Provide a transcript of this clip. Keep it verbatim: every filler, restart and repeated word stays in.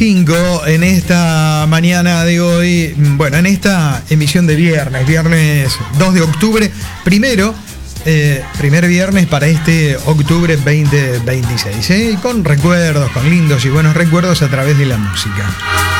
cinco en esta mañana de hoy, bueno, en esta emisión de viernes, viernes dos de octubre, primero, eh, primer viernes para este octubre veinte veintiséis, ¿eh? Y con recuerdos, con lindos y buenos recuerdos a través de la música.